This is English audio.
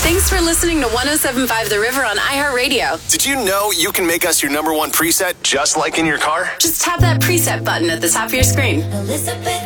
Thanks for listening to 107.5 The River on iHeartRadio. Did you know you can make us your number one preset just like in your car? Just tap that preset button at the top of your screen. Elizabeth